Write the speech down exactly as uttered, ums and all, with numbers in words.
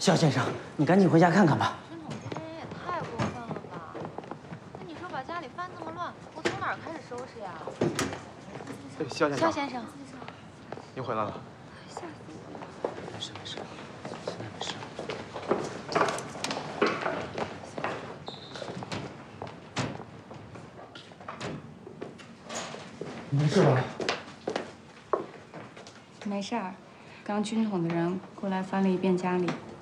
肖先生，你赶紧回家看看吧。 陈总监也太过分了吧？那你说把家里翻这么乱，我从哪儿开始收拾呀？ 哎，肖先生。 肖先生， 您回来了。 吓死我了！ 没事没事，现在没事。没事吧？ 没事儿，刚军统的人过来翻了一遍家里，